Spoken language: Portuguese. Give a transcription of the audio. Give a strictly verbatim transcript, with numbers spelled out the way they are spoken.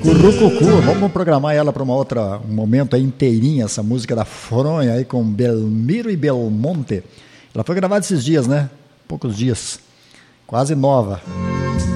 Currucucu, vamos programar ela para uma outra, um momento aí inteirinha, essa música da Fronha aí com Belmiro e Belmonte. Ela foi gravada esses dias, né? Poucos dias. Quase nova.